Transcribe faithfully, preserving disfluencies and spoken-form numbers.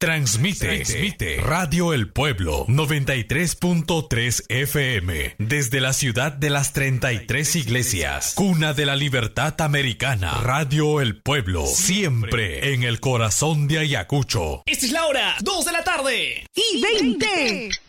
Transmite, Transmite Radio El Pueblo noventa y tres punto tres F M desde la ciudad de las treinta y tres iglesias, cuna de la libertad americana. Radio El Pueblo, siempre en el corazón de Ayacucho. Esta es la hora, dos de la tarde y veinte.